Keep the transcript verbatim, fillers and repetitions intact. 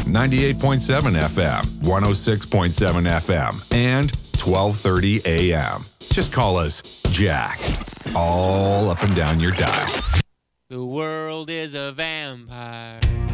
ninety-eight point seven F M, one oh six point seven F M, and twelve thirty A M. Just call us Jack. All up and down your dial. The world is a vampire.